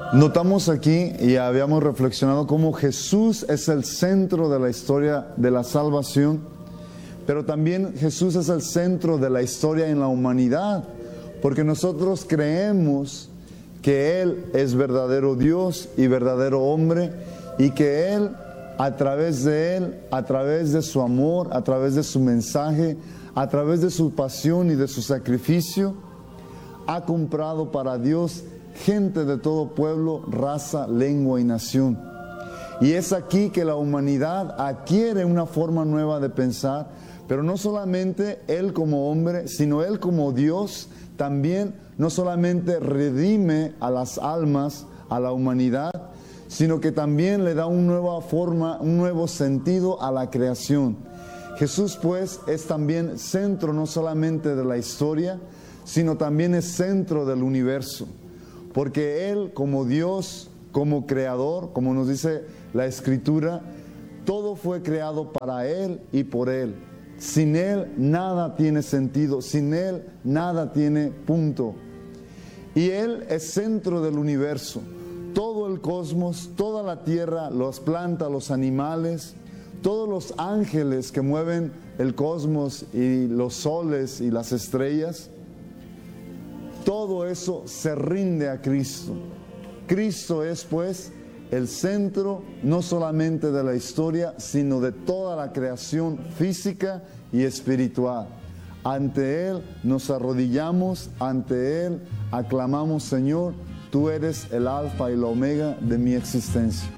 Notamos aquí y habíamos reflexionado cómo Jesús es el centro de la historia de la salvación, pero también Jesús es el centro de la historia en la humanidad, porque nosotros creemos que Él es verdadero Dios y verdadero hombre, y que Él, a través de su amor, a través de su mensaje, a través de su pasión y de su sacrificio, ha comprado para Dios gente de todo pueblo, raza, lengua y nación. Y es aquí que la humanidad adquiere una forma nueva de pensar, pero no solamente Él como hombre, sino Él como Dios, también no solamente redime a las almas, a la humanidad, sino que también le da una nueva forma, un nuevo sentido a la creación. Jesús, pues, es también centro no solamente de la historia, sino también es centro del universo. Porque Él, como Dios, como creador, como nos dice la Escritura, todo fue creado para Él y por Él. Sin Él nada tiene sentido, sin Él nada tiene punto. Y Él es centro del universo. Todo el cosmos, toda la tierra, las plantas, los animales, todos los ángeles que mueven el cosmos y los soles y las estrellas, todo eso se rinde a Cristo. Cristo es, pues, el centro no solamente de la historia, sino de toda la creación física y espiritual. Ante Él nos arrodillamos, ante Él aclamamos: Señor, tú eres el alfa y la omega de mi existencia.